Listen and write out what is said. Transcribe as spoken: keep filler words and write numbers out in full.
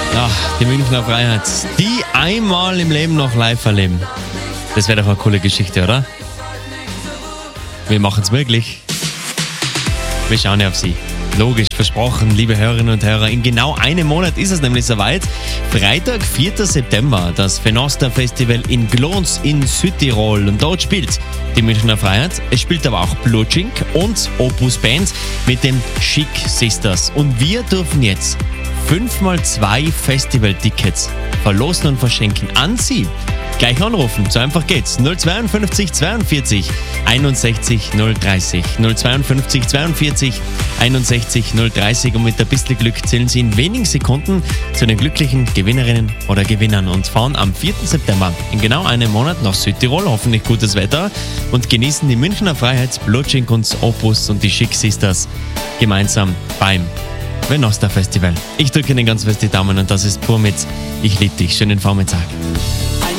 Ach, die Münchner Freiheit, die einmal im Leben noch live erleben. Das wäre doch eine coole Geschichte, oder? Wir machen es möglich. Wir schauen ja auf Sie. Logisch, versprochen, liebe Hörerinnen und Hörer. In genau einem Monat ist es nämlich soweit. Freitag, vierter September, das Fenosta Festival in Glons in Südtirol. Und dort spielt die Münchner Freiheit. Es spielt aber auch Blutschink und Opus Band mit den Chic Sisters. Und wir dürfen jetzt fünf mal zwei Festivaltickets verlosen und verschenken an Sie. Gleich anrufen, so einfach geht's. null zweiundfünfzig zweiundvierzig einundsechzig null dreißig. null zweiundfünfzig zweiundvierzig einundsechzig null dreißig und mit ein bisschen Glück zählen Sie in wenigen Sekunden zu den glücklichen Gewinnerinnen oder Gewinnern und fahren am vierten September in genau einem Monat nach Südtirol, hoffentlich gutes Wetter, und genießen die Münchner Freiheit, Blutschink und Opus und die Chic Sisters gemeinsam beim Fenosta Festival. Ich drücke Ihnen ganz fest die Daumen und das ist pur mit Ich lieb dich. Schönen Vormittag.